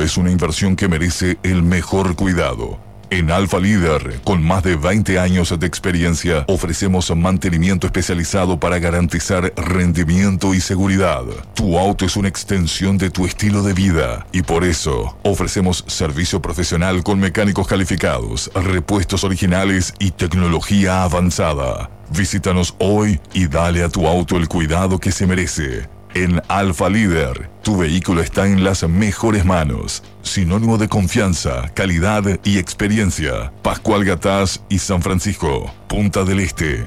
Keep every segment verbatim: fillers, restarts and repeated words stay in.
es una inversión que merece el mejor cuidado. En Alfa Líder, con más de veinte años de experiencia, ofrecemos mantenimiento especializado para garantizar rendimiento y seguridad. Tu auto es una extensión de tu estilo de vida y por eso ofrecemos servicio profesional con mecánicos calificados, repuestos originales y tecnología avanzada. Visítanos hoy y dale a tu auto el cuidado que se merece. En Alfa Líder, tu vehículo está en las mejores manos. Sinónimo de confianza, calidad y experiencia. Pascual Gatás y San Francisco, Punta del Este.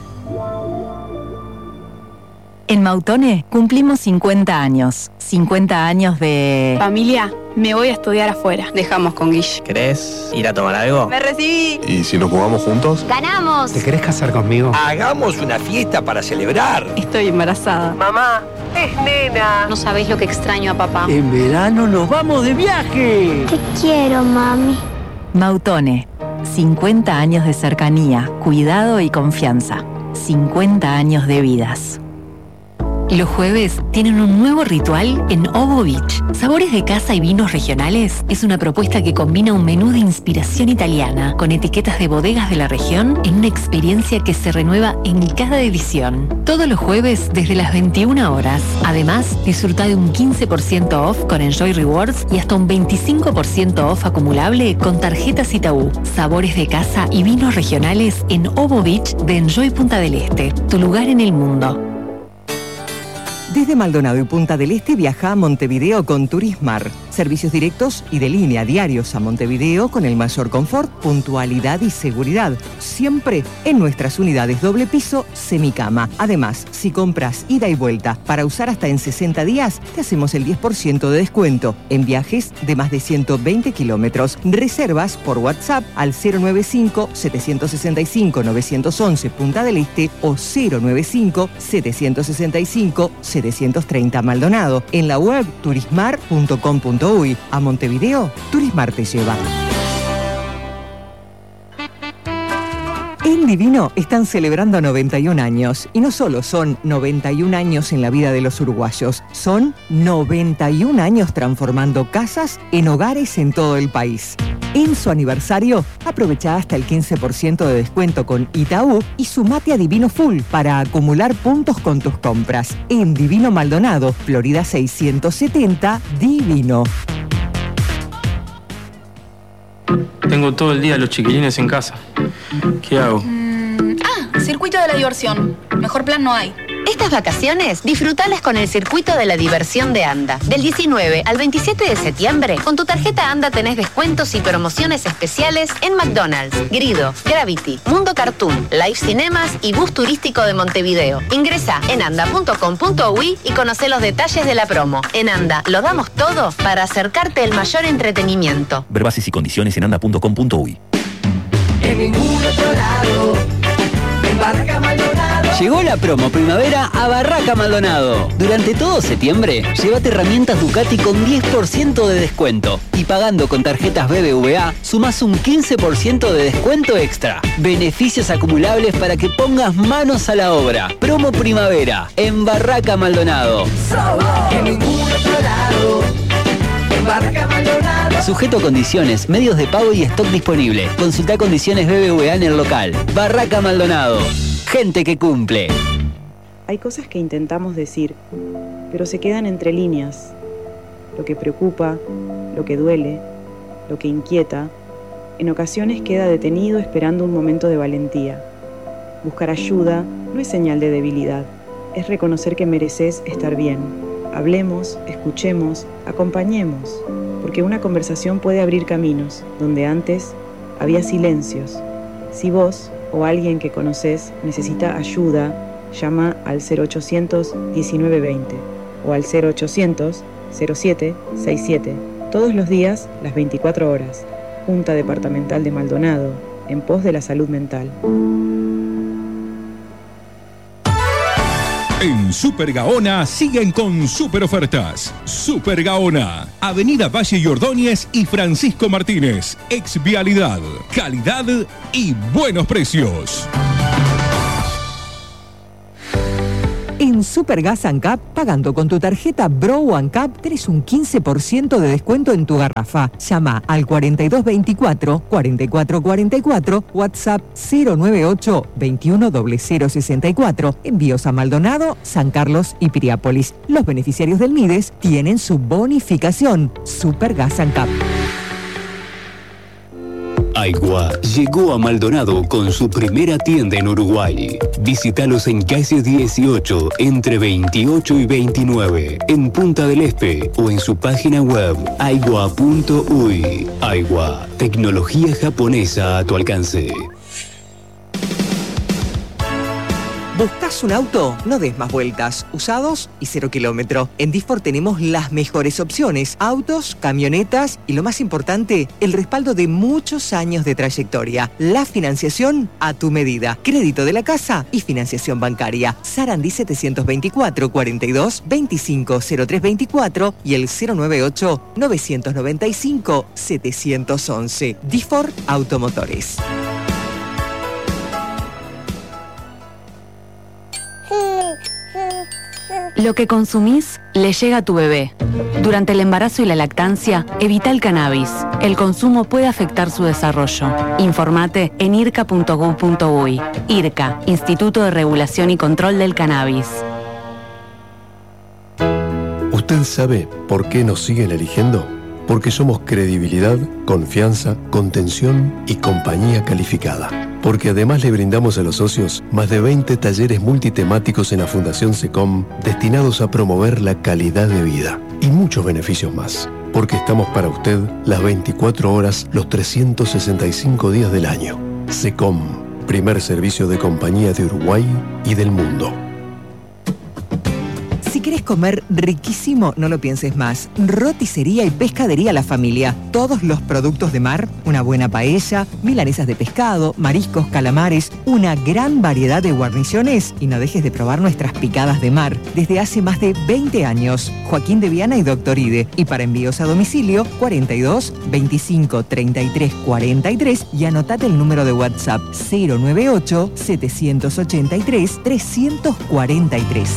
En Mautone cumplimos cincuenta años. cincuenta años de... Familia, me voy a estudiar afuera. Dejamos con Guille. ¿Querés ir a tomar algo? ¡Me recibí! ¿Y si nos jugamos juntos? ¡Ganamos! ¿Te querés casar conmigo? ¡Hagamos una fiesta para celebrar! Estoy embarazada. Mamá, es nena. No sabéis lo que extraño a papá. En verano nos vamos de viaje. Te quiero, mami. Mautone. cincuenta años de cercanía, cuidado y confianza. cincuenta años de vidas. Los jueves tienen un nuevo ritual en Ovo Beach. Sabores de casa y vinos regionales es una propuesta que combina un menú de inspiración italiana con etiquetas de bodegas de la región en una experiencia que se renueva en cada edición. Todos los jueves desde las veintiuna horas. Además, disfruta de un quince por ciento off con Enjoy Rewards y hasta un veinticinco por ciento off acumulable con tarjetas Itaú. Sabores de casa y vinos regionales en Ovo Beach de Enjoy Punta del Este. Tu lugar en el mundo. Desde Maldonado y Punta del Este viaja a Montevideo con Turismar. Servicios directos y de línea diarios a Montevideo con el mayor confort, puntualidad y seguridad. Siempre en nuestras unidades doble piso, semicama. Además, si compras ida y vuelta para usar hasta en sesenta días, te hacemos el diez por ciento de descuento en viajes de más de ciento veinte kilómetros. Reservas por WhatsApp al cero noventa y cinco, setecientos sesenta y cinco, novecientos once Punta del Este o cero noventa y cinco, setecientos sesenta y cinco, setecientos treinta Maldonado. En la web turismar punto com punto uy. A Montevideo, Turismar te lleva. En Divino están celebrando noventa y un años. Y no solo son noventa y un años en la vida de los uruguayos, son noventa y un años transformando casas en hogares en todo el país. En su aniversario, aprovecha hasta el quince por ciento de descuento con Itaú y sumate a Divino Full para acumular puntos con tus compras. En Divino Maldonado, Florida seiscientos setenta, Divino. Tengo todo el día los chiquilines en casa. ¿Qué hago? Mm, ah, circuito de la diversión. Mejor plan no hay. Estas vacaciones, disfrutalas con el Circuito de la Diversión de ANDA. Del diecinueve al veintisiete de septiembre, con tu tarjeta ANDA tenés descuentos y promociones especiales en McDonald's, Grido, Gravity, Mundo Cartoon, Live Cinemas y Bus Turístico de Montevideo. Ingresá en anda punto com punto uy y conocé los detalles de la promo. En ANDA lo damos todo para acercarte el mayor entretenimiento. Ver bases y condiciones en anda punto com punto uy. En ningún otro lado, en Barraca Maldonado. Llegó la promo primavera a Barraca Maldonado. Durante todo septiembre, llévate herramientas Ducati con diez por ciento de descuento. Y pagando con tarjetas B B V A, sumás un quince por ciento de descuento extra. Beneficios acumulables para que pongas manos a la obra. Promo primavera en Barraca Maldonado. Somos en ningún otro lado, en Barraca Maldonado. Sujeto a condiciones, medios de pago y stock disponible. Consulta condiciones B B V A en el local. Barraca Maldonado. Gente que cumple. Hay cosas que intentamos decir, pero se quedan entre líneas. Lo que preocupa, lo que duele, lo que inquieta, en ocasiones queda detenido esperando un momento de valentía. Buscar ayuda no es señal de debilidad, es reconocer que mereces estar bien. Hablemos, escuchemos, acompañemos, porque una conversación puede abrir caminos donde antes había silencios. Si vos o alguien que conoces necesita ayuda, llama al cero ochocientos diecinueve veinte o al cero ochocientos cero siete sesenta y siete. Todos los días, las veinticuatro horas. Junta Departamental de Maldonado, en pos de la salud mental. En Super Gaona siguen con super ofertas. Super Gaona, Avenida Valle y Ordóñez y Francisco Martínez. Ex Vialidad, calidad y buenos precios. En Supergas ANCAP, pagando con tu tarjeta Bro ANCAP, tenés un quince por ciento de descuento en tu garrafa. Llama al cuarenta y dos veinticuatro, cuarenta y cuatro cuarenta y cuatro, WhatsApp cero nueve ocho, veintiuno cero cero sesenta y cuatro. Envíos a Maldonado, San Carlos y Piriápolis. Los beneficiarios del MIDES tienen su bonificación. Supergas ANCAP. Aigua llegó a Maldonado con su primera tienda en Uruguay. Visítalos en calle dieciocho, entre veintiocho y veintinueve, en Punta del Este, o en su página web aigua punto uy. Aigua, tecnología japonesa a tu alcance. ¿Buscas un auto? No des más vueltas. Usados y cero kilómetro. En Disfor tenemos las mejores opciones. Autos, camionetas y lo más importante, el respaldo de muchos años de trayectoria. La financiación a tu medida. Crédito de la casa y financiación bancaria. Sarandí setecientos veinticuatro, cuarenta y dos, veinticinco, cero tres veinticuatro y el cero nueve ocho, novecientos noventa y cinco, setecientos once. Disfor Automotores. Lo que consumís le llega a tu bebé. Durante el embarazo y la lactancia, evita el cannabis. El consumo puede afectar su desarrollo. Informate en irca punto gob punto uy. IRCA, Instituto de Regulación y Control del Cannabis. ¿Usted sabe por qué nos siguen eligiendo? Porque somos credibilidad, confianza, contención y compañía calificada. Porque además le brindamos a los socios más de veinte talleres multitemáticos en la Fundación SECOM destinados a promover la calidad de vida y muchos beneficios más. Porque estamos para usted las veinticuatro horas, los trescientos sesenta y cinco días del año. SECOM, primer servicio de compañía de Uruguay y del mundo. Si querés comer riquísimo, no lo pienses más. Roticería y Pescadería La Familia. Todos los productos de mar, una buena paella, milanesas de pescado, mariscos, calamares, una gran variedad de guarniciones y no dejes de probar nuestras picadas de mar. Desde hace más de veinte años. Joaquín de Viana y Doctor Ide. Y para envíos a domicilio, cuarenta y dos, veinticinco, treinta y tres, cuarenta y tres y anotate el número de WhatsApp cero nueve ocho, setecientos ochenta y tres, trescientos cuarenta y tres.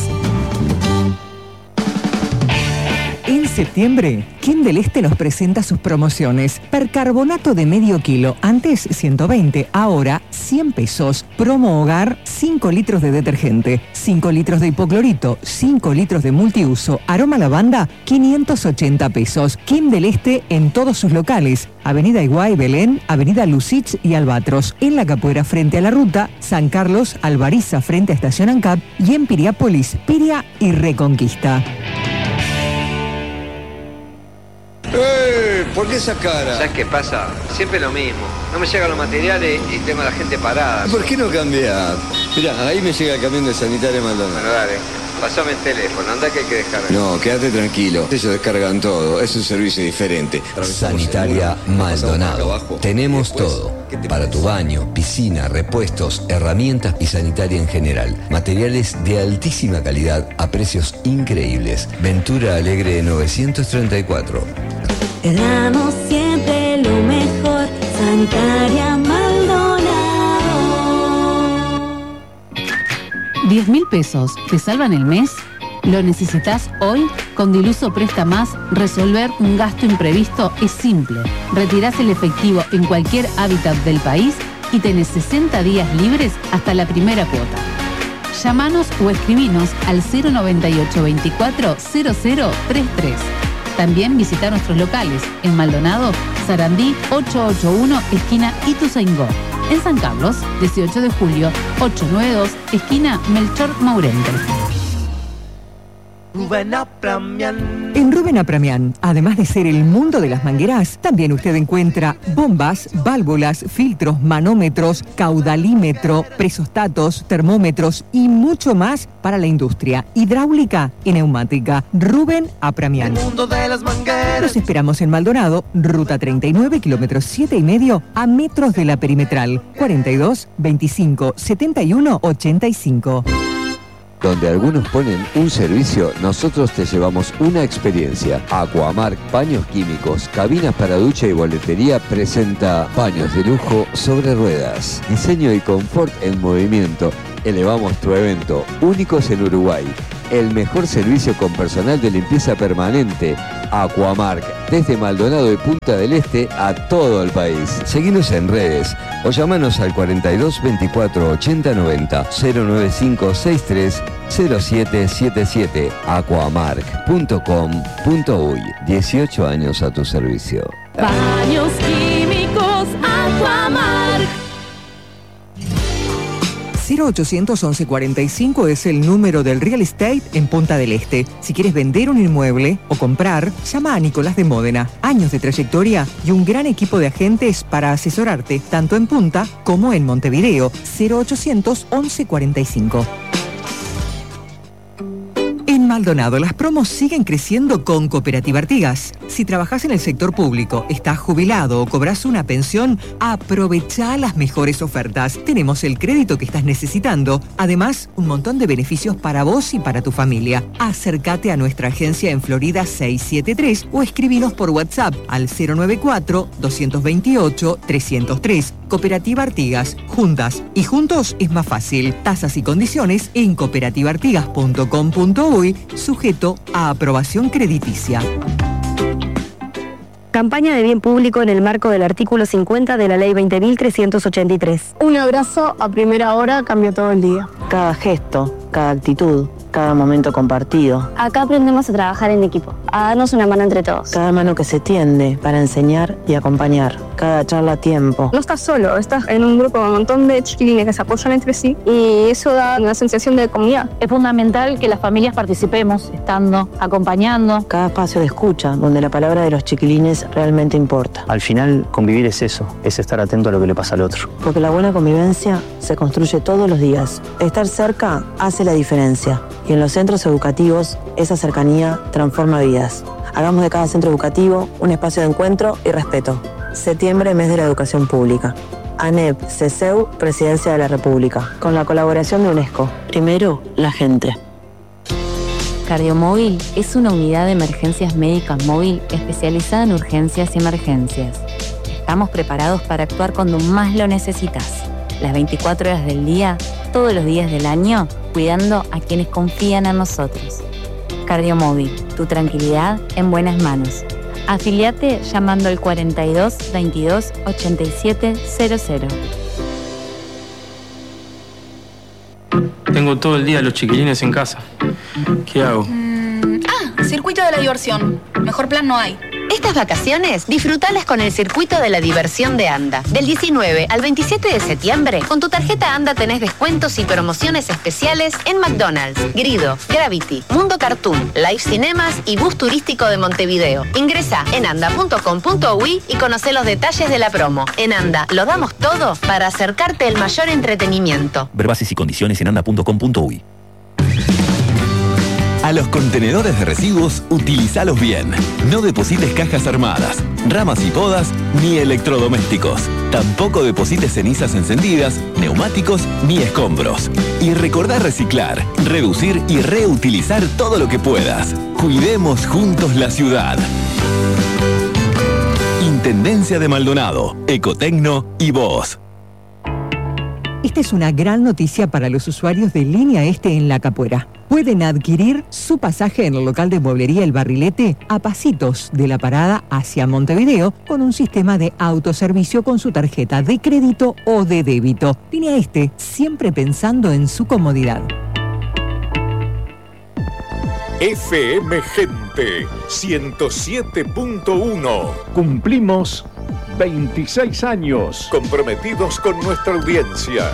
En septiembre, Kim del Este nos presenta sus promociones. Percarbonato de medio kilo, antes ciento veinte, ahora cien pesos. Promo hogar, cinco litros de detergente, cinco litros de hipoclorito, cinco litros de multiuso, aroma lavanda, quinientos ochenta pesos. Kim del Este en todos sus locales. Avenida Iguay, Belén, Avenida Lucich y Albatros. En La Capuera frente a la ruta, San Carlos, Albariza frente a Estación ANCAP y en Piriápolis, Piria y Reconquista. ¡Eh! ¿Por qué esa cara? ¿Sabes qué pasa? Siempre lo mismo. No me llegan los materiales y tengo a la gente parada. ¿Por qué no cambiar? Mirá, ahí me llega el camión de Sanitaria Maldonado. Bueno, dale. Pasame el teléfono, anda que hay que descargar. No, quédate tranquilo. Ellos descargan todo. Es un servicio diferente. Sanitaria Maldonado. Tenemos todo. Para tu baño, piscina, repuestos, herramientas y sanitaria en general. Materiales de altísima calidad a precios increíbles. Ventura Alegre novecientos treinta y cuatro. Te damos siempre lo mejor. Sanitaria Maldonado. diez mil pesos, ¿te salvan el mes? ¿Lo necesitas hoy? Con Diluso Presta Más, resolver un gasto imprevisto es simple. Retirás el efectivo en cualquier hábitat del país y tenés sesenta días libres hasta la primera cuota. Llámanos o escribinos al cero noventa y ocho veinticuatro cero cero treinta y tres. También visita nuestros locales en Maldonado, Sarandí ochocientos ochenta y uno, esquina Ituzaingó. En San Carlos, dieciocho de julio, ochocientos noventa y dos, esquina Melchor Maurente. Rubén Apramian. En Rubén Apramian, además de ser el mundo de las mangueras, también usted encuentra bombas, válvulas, filtros, manómetros, caudalímetro, presostatos, termómetros y mucho más para la industria hidráulica y neumática. Rubén Apramian. El mundo de las mangueras. Los esperamos en Maldonado, ruta treinta y nueve, kilómetros siete y medio, a metros de la perimetral. cuarenta y dos, veinticinco, setenta y uno, ochenta y cinco. Donde algunos ponen un servicio, nosotros te llevamos una experiencia. Aquamark Paños Químicos, cabinas para ducha y boletería presenta paños de lujo sobre ruedas. Diseño y confort en movimiento. Elevamos tu evento, únicos en Uruguay. El mejor servicio con personal de limpieza permanente. Aquamark, desde Maldonado y Punta del Este a todo el país. Seguinos en redes o llamanos al cuarenta y dos veinticuatro ochenta noventa cero nueve cinco sesenta y tres cero siete siete siete. aquamark punto com punto uy. dieciocho años a tu servicio. Baños químicos Aquamark. cero ochocientos once cuarenta y cinco es el número del real estate en Punta del Este. Si quieres vender un inmueble o comprar, llama a Nicolás de Módena. Años de trayectoria y un gran equipo de agentes para asesorarte, tanto en Punta como en Montevideo. cero ochocientos once cuarenta y cinco. En Maldonado, las promos siguen creciendo con Cooperativa Artigas. Si trabajas en el sector público, estás jubilado o cobras una pensión, aprovecha las mejores ofertas. Tenemos el crédito que estás necesitando. Además, un montón de beneficios para vos y para tu familia. Acércate a nuestra agencia en Florida seiscientos setenta y tres o escribinos por WhatsApp al cero noventa y cuatro, doscientos veintiocho, trescientos tres. Cooperativa Artigas. Juntas y juntos es más fácil. Tasas y condiciones en cooperativa artigas punto com punto uy, sujeto a aprobación crediticia. Campaña de bien público en el marco del artículo cincuenta de la Ley veinte mil trescientos ochenta y tres. Un abrazo a primera hora cambia todo el día. Cada gesto, cada actitud, cada momento compartido. Acá aprendemos a trabajar en equipo, a darnos una mano entre todos. Cada mano que se tiende para enseñar y acompañar. Cada charla a tiempo. No estás solo, estás en un grupo con un montón de chiquilines que se apoyan entre sí y eso da una sensación de comunidad. Es fundamental que las familias participemos, estando, acompañando. Cada espacio de escucha, donde la palabra de los chiquilines realmente importa. Al final, convivir es eso, es estar atento a lo que le pasa al otro. Porque la buena convivencia se construye todos los días. Estar cerca hace la diferencia. Y en los centros educativos, esa cercanía transforma vidas. Hagamos de cada centro educativo un espacio de encuentro y respeto. Septiembre, mes de la educación pública. ANEP, CESEU, Presidencia de la República. Con la colaboración de UNESCO. Primero, la gente. Cardiomóvil es una unidad de emergencias médicas móvil especializada en urgencias y emergencias. Estamos preparados para actuar cuando más lo necesitas. Las veinticuatro horas del día, todos los días del año, cuidando a quienes confían en nosotros. Cardiomóvil, tu tranquilidad en buenas manos. Afiliate llamando al cuarenta y dos, veintidós, ochenta y siete cero cero. Tengo todo el día los chiquilines en casa. ¿Qué hago? Mm, ah, circuito de la diversión. Mejor plan no hay. Estas vacaciones, disfrutalas con el Circuito de la Diversión de ANDA. Del diecinueve al veintisiete de septiembre, con tu tarjeta ANDA tenés descuentos y promociones especiales en McDonald's, Grido, Gravity, Mundo Cartoon, Live Cinemas y Bus Turístico de Montevideo. Ingresa en anda punto com punto uy y conoce los detalles de la promo. En ANDA lo damos todo para acercarte el mayor entretenimiento. Ver bases y condiciones en anda punto com punto uy. A los contenedores de residuos, utilízalos bien. No deposites cajas armadas, ramas y podas, ni electrodomésticos. Tampoco deposites cenizas encendidas, neumáticos ni escombros. Y recordá reciclar, reducir y reutilizar todo lo que puedas. Cuidemos juntos la ciudad. Intendencia de Maldonado, Ecotecno y vos. Esta es una gran noticia para los usuarios de Línea Este en La Capuera. Pueden adquirir su pasaje en el local de mueblería El Barrilete a pasitos de la parada hacia Montevideo con un sistema de autoservicio con su tarjeta de crédito o de débito. Línea Este, siempre pensando en su comodidad. F M Gente ciento siete punto uno. Cumplimos veintiséis años comprometidos con nuestra audiencia.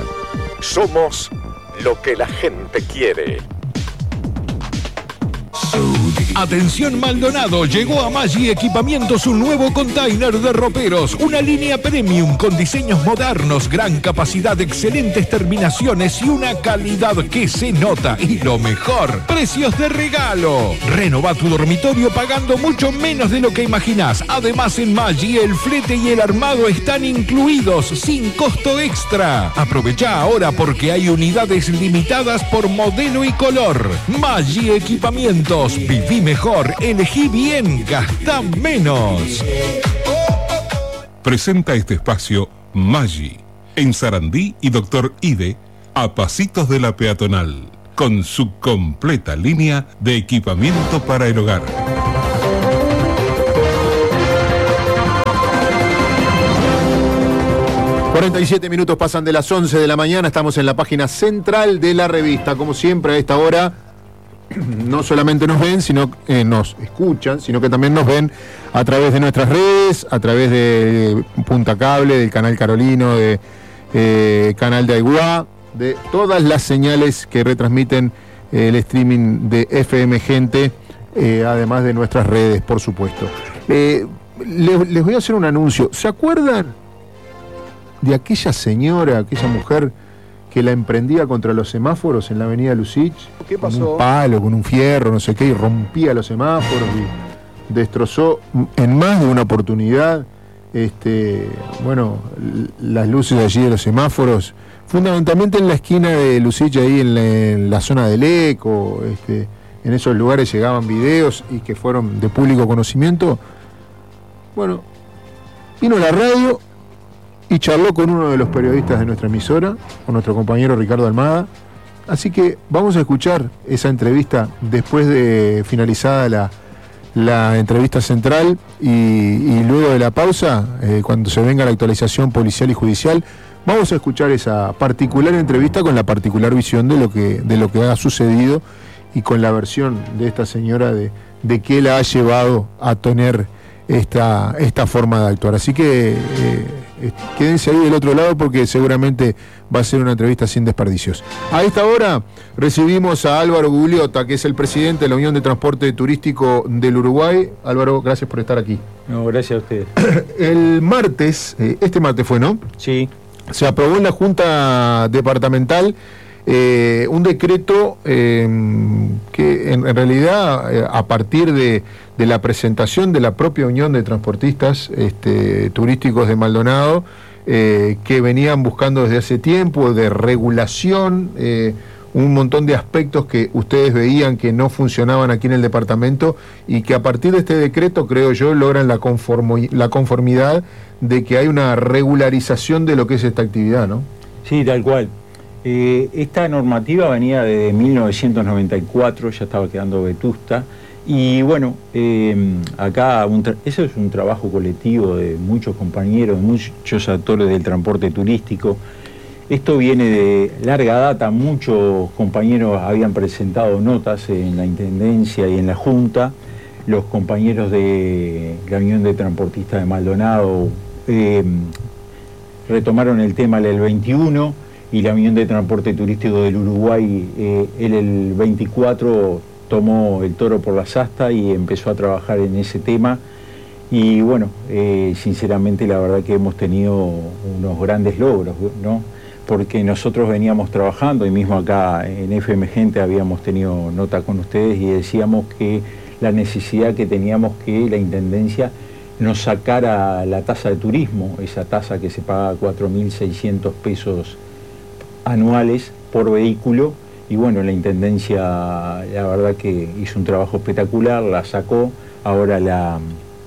Somos lo que la gente quiere. Atención Maldonado, llegó a Maggi Equipamientos un nuevo container de roperos, una línea premium con diseños modernos, gran capacidad, excelentes terminaciones y una calidad que se nota. Y lo mejor, precios de regalo. Renova tu dormitorio pagando mucho menos de lo que imaginás. Además en Maggi el flete y el armado están incluidos sin costo extra. Aprovecha ahora porque hay unidades limitadas por modelo y color. Maggi Equipamientos, viví mejor, elegí bien, gastá menos. Presenta este espacio Maggi, en Sarandí y Doctor Ide, a pasitos de la peatonal, con su completa línea de equipamiento para el hogar. cuarenta y siete minutos pasan de las once de la mañana, estamos en la página central de la revista. Como siempre a esta hora, no solamente nos ven, sino eh, nos escuchan, sino que también nos ven a través de nuestras redes, a través de Punta Cable, del Canal Carolino, de eh, Canal de Aiguá, de todas las señales que retransmiten eh, el streaming de F M Gente, eh, además de nuestras redes, por supuesto. Eh, les, les voy a hacer un anuncio. ¿Se acuerdan de aquella señora, aquella mujer que la emprendía contra los semáforos en la avenida Lucich? ¿Qué pasó? Con un palo, con un fierro, no sé qué, y rompía los semáforos y destrozó en más de una oportunidad este, bueno, las luces allí de los semáforos, fundamentalmente en la esquina de Lucich, ahí en la, en la zona del Eco. Este, en esos lugares llegaban videos y que fueron de público conocimiento. Bueno, vino la radio y charló con uno de los periodistas de nuestra emisora, con nuestro compañero Ricardo Almada. Así que vamos a escuchar esa entrevista después de finalizada la, la entrevista central y, y luego de la pausa, eh, cuando se venga la actualización policial y judicial, vamos a escuchar esa particular entrevista con la particular visión de lo que, de lo que ha sucedido y con la versión de esta señora de, de qué la ha llevado a tener esta, esta forma de actuar. Así que eh, quédense ahí del otro lado porque seguramente va a ser una entrevista sin desperdicios. A esta hora recibimos a Álvaro Gugliota, que es el presidente de la Unión de Transporte Turístico del Uruguay. Álvaro, gracias por estar aquí. No, gracias a ustedes. El martes, eh, este martes fue, ¿no? Sí. Se aprobó en la Junta Departamental eh, un decreto eh, que en, en realidad eh, a partir de, de la presentación de la propia Unión de Transportistas este, Turísticos de Maldonado, eh, que venían buscando desde hace tiempo de regulación, eh, un montón de aspectos que ustedes veían que no funcionaban aquí en el departamento y que a partir de este decreto, creo yo, logran la, conformo, la conformidad de que hay una regularización de lo que es esta actividad, ¿no? Sí, tal cual. Eh, esta normativa venía de mil novecientos noventa y cuatro, ya estaba quedando vetusta, y bueno, eh, acá un eso es un trabajo colectivo de muchos compañeros, muchos actores del transporte turístico. Esto viene de larga data, muchos compañeros habían presentado notas en la Intendencia y en la Junta, los compañeros de la Unión de Transportistas de Maldonado eh, retomaron el tema el veintiuno, y la Unión de Transporte Turístico del Uruguay, eh, él el veinticuatro tomó el toro por las astas y empezó a trabajar en ese tema. Y bueno, eh, sinceramente la verdad que hemos tenido unos grandes logros, ¿no? Porque nosotros veníamos trabajando, y mismo acá en F M Gente habíamos tenido nota con ustedes y decíamos que la necesidad que teníamos que la Intendencia nos sacara la tasa de turismo, esa tasa que se paga cuatro mil seiscientos pesos anuales por vehículo, y bueno, la Intendencia la verdad que hizo un trabajo espectacular, la sacó. Ahora la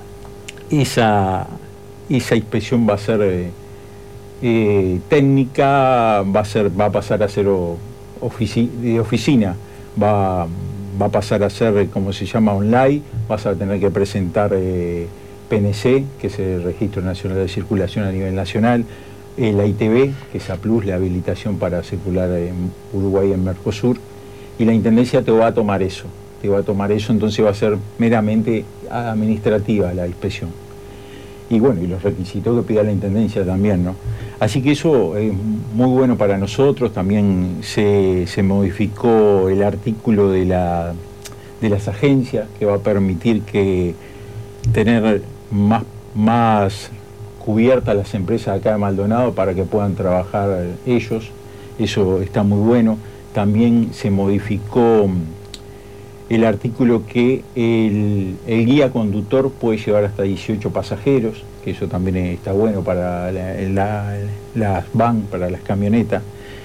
esa, esa inspección va a ser eh, eh, técnica, va a ser, va a pasar a ser ofici de oficina, va, va a pasar a ser, como se llama, online, vas a tener que presentar eh, P N C, que es el Registro Nacional de Circulación a nivel nacional, la I T B, que es A Plus, la habilitación para circular en Uruguay y en Mercosur, y la Intendencia te va a tomar eso, te va a tomar eso, entonces va a ser meramente administrativa la inspección. Y bueno, y los requisitos que pida la Intendencia también, ¿no? Así que eso es muy bueno para nosotros. También se, se modificó el artículo de la, de las agencias, que va a permitir que tener más, más cubiertas las empresas acá de Maldonado para que puedan trabajar ellos. Eso está muy bueno. También se modificó el artículo que el, el guía conductor puede llevar hasta dieciocho pasajeros, que eso también está bueno para la, la, las van, para las camionetas.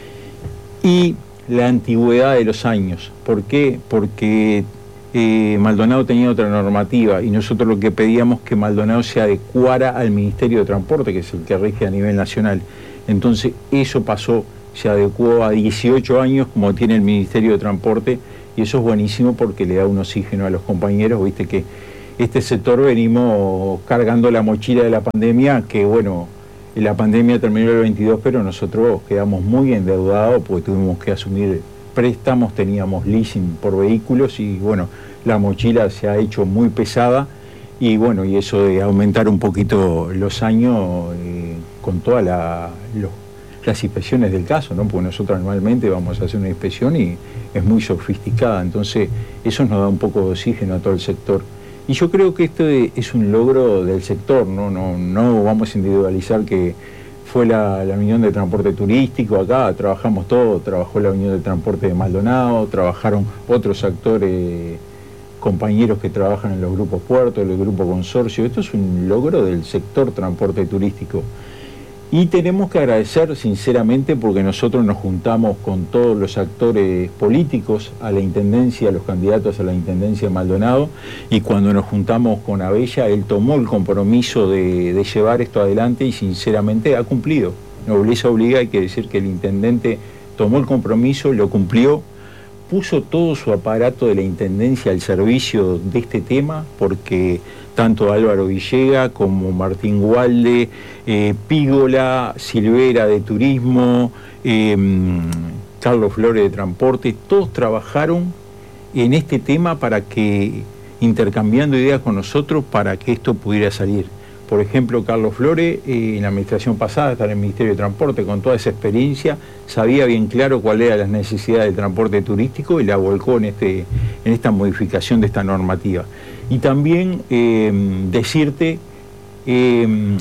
Y la antigüedad de los años. ¿Por qué? Porque eh, Maldonado tenía otra normativa y nosotros lo que pedíamos que Maldonado se adecuara al Ministerio de Transporte, que es el que rige a nivel nacional. Entonces eso pasó, se adecuó a dieciocho años como tiene el Ministerio de Transporte, y eso es buenísimo porque le da un oxígeno a los compañeros. Viste que este sector venimos cargando la mochila de la pandemia, que bueno, la pandemia terminó el veintidós, pero nosotros quedamos muy endeudados porque tuvimos que asumir préstamos, teníamos leasing por vehículos y bueno, la mochila se ha hecho muy pesada y bueno, y eso de aumentar un poquito los años eh, con todas la, los las inspecciones del caso, ¿no? Porque nosotros anualmente vamos a hacer una inspección y es muy sofisticada, entonces eso nos da un poco de oxígeno a todo el sector. Y yo creo que esto es un logro del sector, ¿no? No, no vamos a individualizar que fue la, la Unión de Transporte Turístico, acá trabajamos todo, trabajó la Unión de Transporte de Maldonado, trabajaron otros actores, compañeros que trabajan en los grupos puertos, el grupo consorcio. Esto es un logro del sector transporte turístico. Y tenemos que agradecer sinceramente porque nosotros nos juntamos con todos los actores políticos a la Intendencia, a los candidatos a la Intendencia de Maldonado, y cuando nos juntamos con Abella, él tomó el compromiso de, de llevar esto adelante y sinceramente ha cumplido. Nobleza obliga, hay que decir que el Intendente tomó el compromiso, lo cumplió, puso todo su aparato de la Intendencia al servicio de este tema, porque tanto Álvaro Villega como Martín Gualde, eh, Pígola, Silvera de Turismo, eh, Carlos Flores de Transporte, todos trabajaron en este tema para que, intercambiando ideas con nosotros para que esto pudiera salir. Por ejemplo, Carlos Flores, eh, en la administración pasada, está en el Ministerio de Transporte, con toda esa experiencia, sabía bien claro cuáles eran las necesidades del transporte turístico y la volcó en, este, en esta modificación de esta normativa. Y también eh, decirte eh,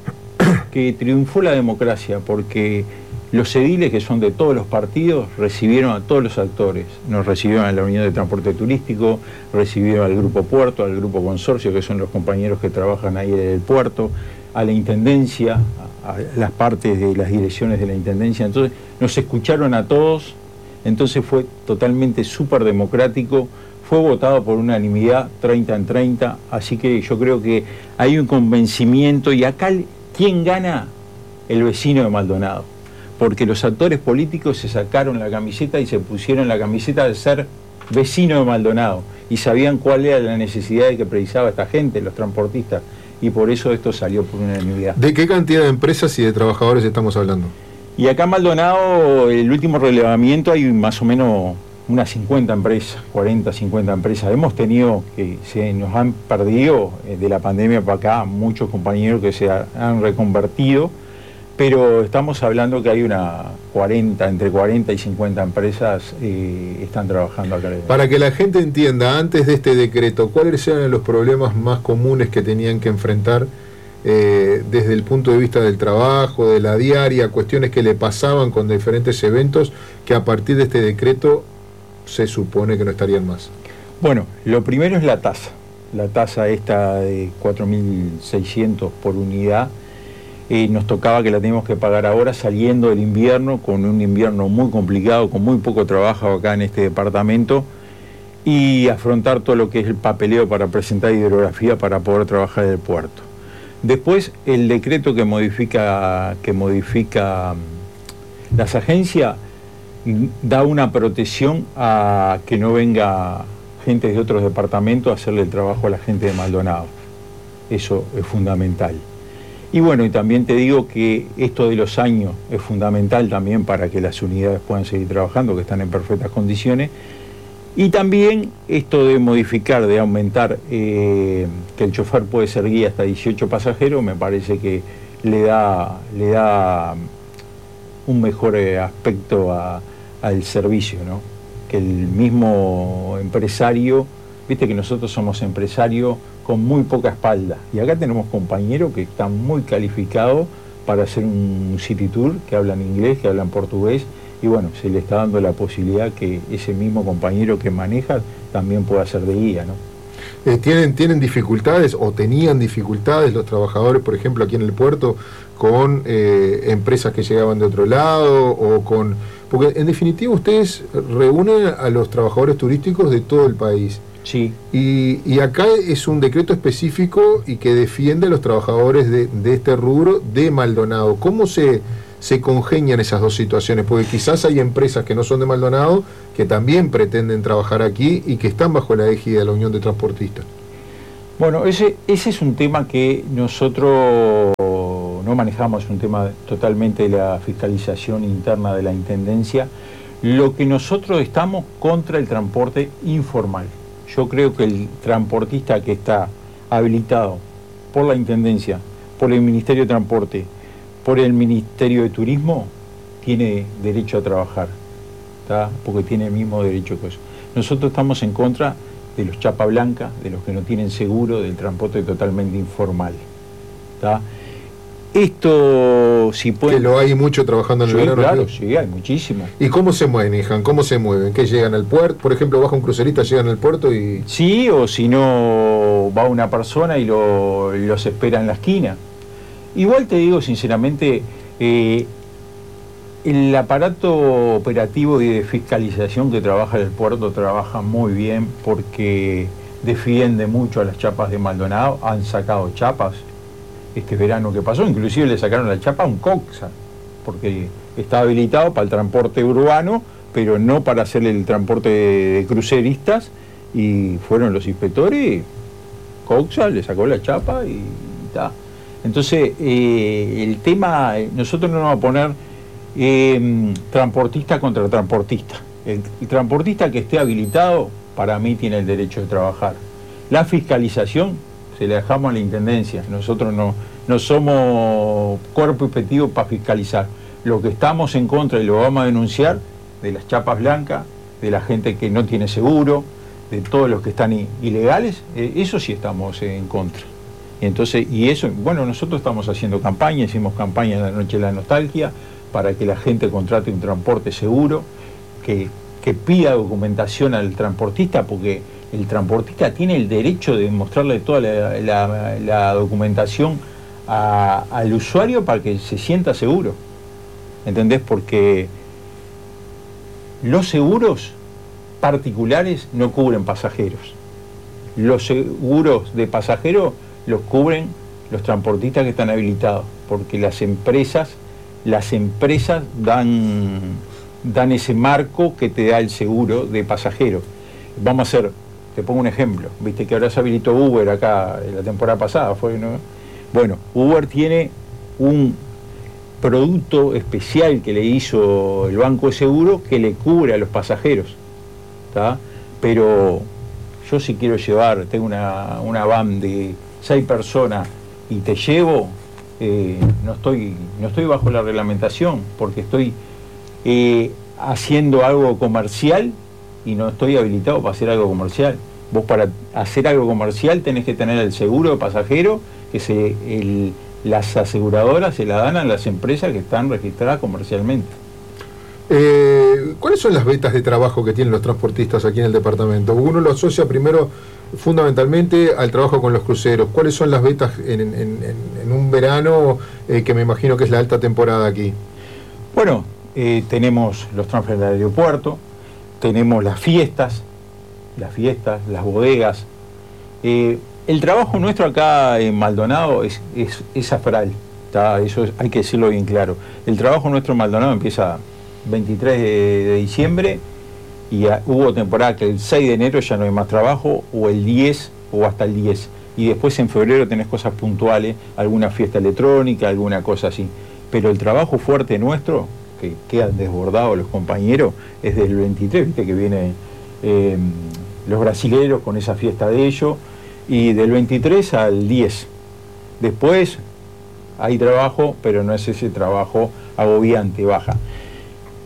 que triunfó la democracia, porque los ediles, que son de todos los partidos, recibieron a todos los actores. Nos recibieron a la Unión de Transporte Turístico, recibieron al Grupo Puerto, al Grupo Consorcio, que son los compañeros que trabajan ahí en el puerto, a la Intendencia, a las partes de las direcciones de la Intendencia. Entonces nos escucharon a todos, entonces fue totalmente súper democrático. Fue votado por unanimidad, treinta en treinta, así que yo creo que hay un convencimiento. Y acá, ¿quién gana? El vecino de Maldonado. Porque los actores políticos se sacaron la camiseta y se pusieron la camiseta de ser vecino de Maldonado. Y sabían cuál era la necesidad que precisaba esta gente, los transportistas. Y por eso esto salió por unanimidad. ¿De qué cantidad de empresas y de trabajadores estamos hablando? Y acá en Maldonado, el último relevamiento, hay más o menos unas cincuenta empresas, cuarenta, cincuenta empresas. Hemos tenido, que se nos han perdido eh, de la pandemia para acá, muchos compañeros que se ha, han reconvertido, pero estamos hablando que hay una cuarenta, entre cuarenta y cincuenta empresas eh, están trabajando acá. Para que la gente entienda, antes de este decreto, ¿cuáles eran los problemas más comunes que tenían que enfrentar eh, desde el punto de vista del trabajo, de la diaria, cuestiones que le pasaban con diferentes eventos que a partir de este decreto se supone que no estarían más? Bueno, lo primero es la tasa. La tasa esta de cuatro mil seiscientos por unidad, eh, nos tocaba que la teníamos que pagar ahora saliendo del invierno, con un invierno muy complicado, con muy poco trabajo acá en este departamento, y afrontar todo lo que es el papeleo para presentar hidrografía para poder trabajar en el puerto. Después, el decreto que modifica, que modifica las agencias da una protección a que no venga gente de otros departamentos a hacerle el trabajo a la gente de Maldonado. Eso es fundamental. Y bueno, y también te digo que esto de los años es fundamental también para que las unidades puedan seguir trabajando, que están en perfectas condiciones. Y también esto de modificar, de aumentar, eh, que el chofer puede ser guía hasta dieciocho pasajeros, me parece que le da, le da un mejor aspecto a al servicio, ¿no? Que el mismo empresario Viste que nosotros somos empresarios con muy poca espalda. Y acá tenemos compañeros que están muy calificados para hacer un city tour, que hablan inglés, que hablan portugués. Y bueno, se le está dando la posibilidad que ese mismo compañero que maneja también pueda ser de guía, ¿no? Eh, ¿tienen, ¿Tienen dificultades o tenían dificultades los trabajadores, por ejemplo, aquí en el puerto, con eh, empresas que llegaban de otro lado o con...? Porque en definitiva ustedes reúnen a los trabajadores turísticos de todo el país. Sí. Y, y acá es un decreto específico y que defiende a los trabajadores de, de este rubro de Maldonado. ¿Cómo se, se congenian esas dos situaciones? Porque quizás hay empresas que no son de Maldonado que también pretenden trabajar aquí y que están bajo la égida de la Unión de Transportistas. Bueno, ese, ese es un tema que nosotros no manejamos, un tema totalmente de la fiscalización interna de la Intendencia. Lo que nosotros estamos contra el transporte informal. Yo creo que el transportista que está habilitado por la Intendencia, por el Ministerio de Transporte, por el Ministerio de Turismo, tiene derecho a trabajar, ¿tá? Porque tiene el mismo derecho que eso. Nosotros estamos en contra de los chapa blanca, de los que no tienen seguro, del transporte totalmente informal, ¿tá? Esto, si puede... Que lo hay mucho trabajando en el sí, verano. Claro, sí, hay muchísimo. ¿Y cómo se manejan? ¿Cómo se mueven? ¿Qué llegan al puerto? Por ejemplo, baja un crucerista, llegan al puerto y... Sí, o si no, va una persona y lo, los espera en la esquina. Igual te digo, sinceramente, eh, el aparato operativo y de fiscalización que trabaja el puerto trabaja muy bien porque defiende mucho a las chapas de Maldonado. Han sacado chapas este verano que pasó, inclusive le sacaron la chapa a un Coxa, porque está habilitado para el transporte urbano, pero no para hacer el transporte de, de cruceristas, y fueron los inspectores, Coxa le sacó la chapa y está. Entonces, eh, el tema, nosotros no nos vamos a poner eh, transportista contra transportista. El, el transportista que esté habilitado, para mí tiene el derecho de trabajar. La fiscalización se le dejamos a la Intendencia. Nosotros no, no somos cuerpo inspectivo para fiscalizar. Lo que estamos en contra y lo vamos a denunciar, de las chapas blancas, de la gente que no tiene seguro, de todos los que están ilegales, eh, eso sí estamos eh, en contra. Y entonces, y eso, bueno, nosotros estamos haciendo campaña, hicimos campaña en la Noche de la Nostalgia para que la gente contrate un transporte seguro, que, que pida documentación al transportista, porque el transportista tiene el derecho de mostrarle toda la, la, la documentación a, al usuario para que se sienta seguro. ¿Entendés? Porque los seguros particulares no cubren pasajeros. Los seguros de pasajeros los cubren los transportistas que están habilitados, porque las empresas, las empresas dan, dan ese marco que te da el seguro de pasajero. Vamos a hacer, te pongo un ejemplo, viste que ahora se habilitó Uber acá la temporada pasada, fue, ¿no? Bueno, Uber tiene un producto especial que le hizo el Banco de Seguro que le cubre a los pasajeros, ¿tá? Pero yo si quiero llevar, tengo una, una van de seis personas y te llevo, eh, no estoy, no estoy bajo la reglamentación, porque estoy eh, haciendo algo comercial y no estoy habilitado para hacer algo comercial. Vos para hacer algo comercial tenés que tener el seguro de pasajero, que se, el, las aseguradoras se la dan a las empresas que están registradas comercialmente. Eh, ¿Cuáles son las vetas de trabajo que tienen los transportistas aquí en el departamento? Uno lo asocia primero fundamentalmente al trabajo con los cruceros. ¿Cuáles son las vetas en, en, en, en un verano eh, que me imagino que es la alta temporada aquí? Bueno, eh, tenemos los transferes del aeropuerto, tenemos las fiestas, las fiestas, las bodegas. Eh, el trabajo nuestro acá en Maldonado es, es, es afral, ¿tá? Eso es, hay que decirlo bien claro. El trabajo nuestro en Maldonado empieza veintitrés de diciembre y a, hubo temporada que el seis de enero ya no hay más trabajo, o el diez o hasta el diez. Y después en febrero tenés cosas puntuales, alguna fiesta electrónica, alguna cosa así. Pero el trabajo fuerte nuestro, que quedan desbordados los compañeros, es del veintitrés, viste que viene eh, los brasileros con esa fiesta de ellos, y del veintitrés al diez. Después hay trabajo, pero no es ese trabajo agobiante, baja.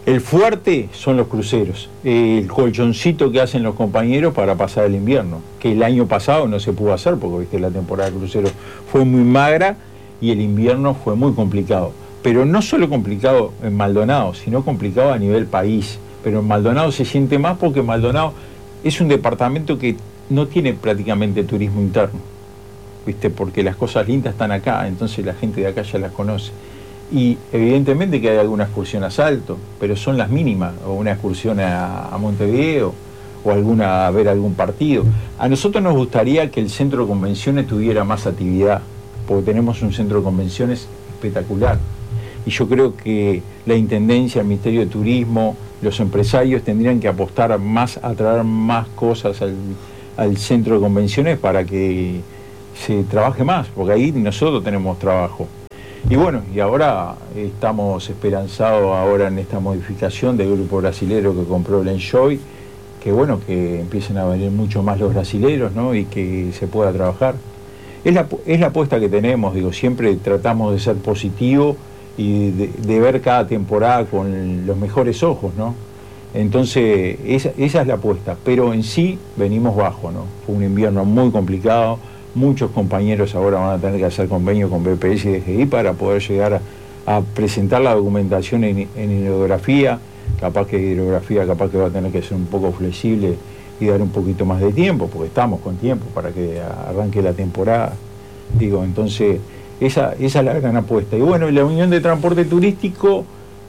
El fuerte son los cruceros, el colchoncito que hacen los compañeros para pasar el invierno, que el año pasado no se pudo hacer porque viste la temporada de cruceros fue muy magra y el invierno fue muy complicado. Pero no solo complicado en Maldonado, sino complicado a nivel país. Pero en Maldonado se siente más porque Maldonado es un departamento que no tiene prácticamente turismo interno, ¿viste? Porque las cosas lindas están acá, entonces la gente de acá ya las conoce. Y evidentemente que hay alguna excursión a Salto, pero son las mínimas, o una excursión a, a Montevideo, o alguna a ver algún partido. A nosotros nos gustaría que el centro de convenciones tuviera más actividad, porque tenemos un centro de convenciones espectacular. Y yo creo que la Intendencia, el Ministerio de Turismo, los empresarios tendrían que apostar más a traer más cosas al, al centro de convenciones para que se trabaje más, porque ahí nosotros tenemos trabajo. Y bueno, y ahora estamos esperanzados ahora en esta modificación del grupo brasilero que compró el Enjoy, que bueno, que empiecen a venir mucho más los brasileros, ¿no? Y que se pueda trabajar. Es la, es la apuesta que tenemos, digo, siempre tratamos de ser positivos y de, de ver cada temporada con los mejores ojos, ¿no? Entonces, esa, esa es la apuesta, pero en sí venimos bajo, ¿no? Fue un invierno muy complicado. Muchos compañeros ahora van a tener que hacer convenio con B P S y D G I para poder llegar a, a presentar la documentación en, en hidrografía. Capaz que hidrografía capaz que va a tener que ser un poco flexible y dar un poquito más de tiempo, porque estamos con tiempo para que arranque la temporada. Digo, entonces, esa, esa es la gran apuesta. Y bueno, la Unión de Transporte Turístico,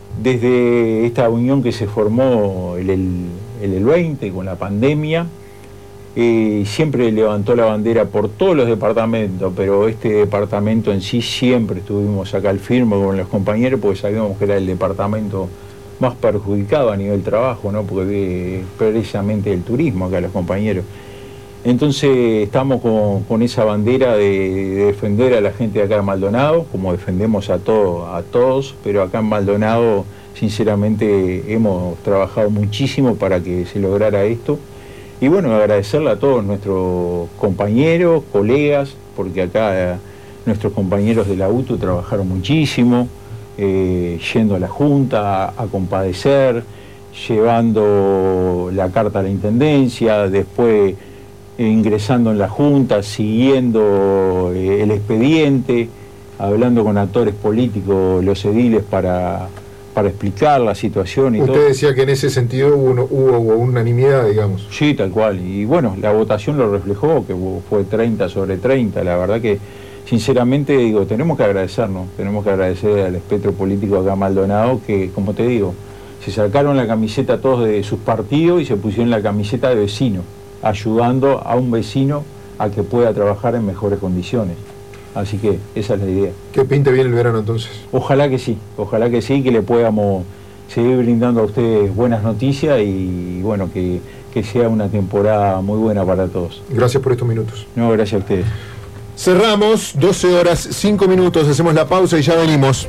desde esta unión que se formó el, el, el veinte con la pandemia, Eh, siempre levantó la bandera por todos los departamentos, pero este departamento en sí siempre estuvimos acá al firme con los compañeros porque sabíamos que era el departamento más perjudicado a nivel trabajo, ¿no? Porque ve precisamente el turismo acá los compañeros. Entonces estamos con, con esa bandera de, de defender a la gente de acá de Maldonado, como defendemos a, todo, a todos, pero acá en Maldonado sinceramente hemos trabajado muchísimo para que se lograra esto. Y bueno, agradecerle a todos nuestros compañeros, colegas, porque acá eh, nuestros compañeros de la U T U trabajaron muchísimo, eh, yendo a la Junta, a, a compadecer, llevando la carta a la Intendencia, después eh, ingresando en la Junta, siguiendo eh, el expediente, hablando con actores políticos, los ediles, para... para explicar la situación y Usted todo. decía que en ese sentido hubo, hubo unanimidad, digamos. Sí, tal cual. Y bueno, la votación lo reflejó, que fue treinta sobre treinta. La verdad que, sinceramente, digo, tenemos que agradecernos, tenemos que agradecer al espectro político acá Maldonado, que, como te digo, se sacaron la camiseta todos de sus partidos y se pusieron la camiseta de vecino, ayudando a un vecino a que pueda trabajar en mejores condiciones. Así que esa es la idea. ¿Qué pinta bien el verano entonces? Ojalá que sí, ojalá que sí, que le podamos seguir brindando a ustedes buenas noticias y bueno, que, que sea una temporada muy buena para todos. Gracias por estos minutos. No, gracias a ustedes. Cerramos, doce horas, cinco minutos, hacemos la pausa y ya venimos.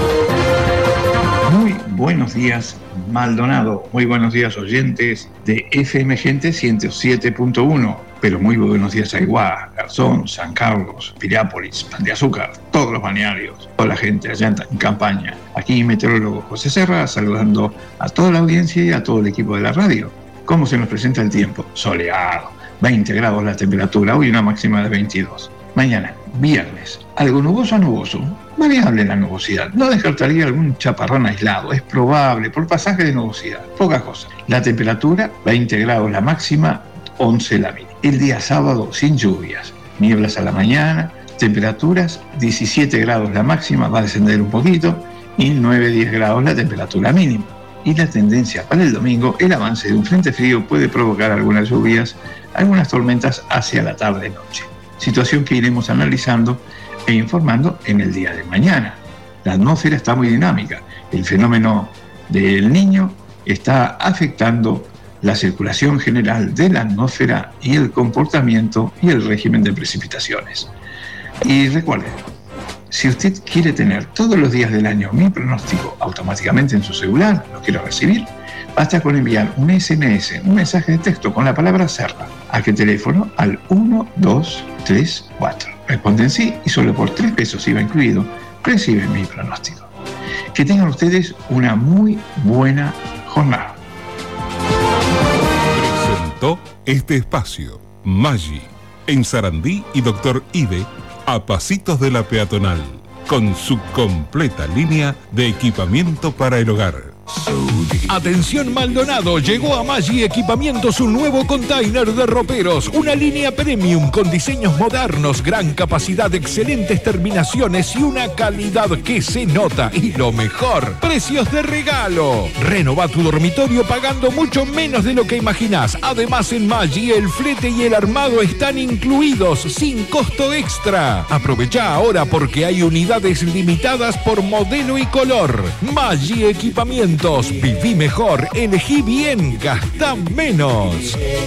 Muy buenos días, Maldonado. Muy buenos días, oyentes de F M Gente ciento siete punto uno. Pero muy buenos días a Aiguá, Garzón, San Carlos, Piriápolis, Pan de Azúcar, todos los balnearios, toda la gente allá en campaña. Aquí meteorólogo José Serra, saludando a toda la audiencia y a todo el equipo de la radio. ¿Cómo se nos presenta el tiempo? Soleado, veinte grados la temperatura, hoy una máxima de veintidós. Mañana, viernes, algo nuboso a nuboso, variable la nubosidad. No descartaría algún chaparrón aislado, es probable, por pasaje de nubosidad, poca cosa. La temperatura, veinte grados la máxima, once la mínima. El día sábado sin lluvias, nieblas a la mañana, temperaturas diecisiete grados la máxima, va a descender un poquito, y nueve a diez grados la temperatura mínima. Y la tendencia para el domingo, el avance de un frente frío puede provocar algunas lluvias, algunas tormentas hacia la tarde-noche. Situación que iremos analizando e informando en el día de mañana. La atmósfera está muy dinámica, el fenómeno del Niño está afectando la circulación general de la atmósfera y el comportamiento y el régimen de precipitaciones. Y recuerden, si usted quiere tener todos los días del año mi pronóstico automáticamente en su celular, lo quiero recibir, basta con enviar un S M S, un mensaje de texto con la palabra Serra. ¿A qué teléfono? Al uno dos tres cuatro. Responden sí y solo por tres pesos I V A incluido reciben mi pronóstico. Que tengan ustedes una muy buena jornada. Presentó este espacio Maggi en Sarandí y Doctor Ide a pasitos de la peatonal, con su completa línea de equipamiento para el hogar. Atención Maldonado, llegó a Maggi Equipamientos un nuevo container de roperos, una línea premium con diseños modernos, gran capacidad, excelentes terminaciones y una calidad que se nota. Y lo mejor, precios de regalo. Renova tu dormitorio pagando mucho menos de lo que imaginás. Además en Maggi el flete y el armado están incluidos sin costo extra. Aprovecha ahora porque hay unidades limitadas por modelo y color. Maggi Equipamientos. Viví mejor, elegí bien, gastá menos.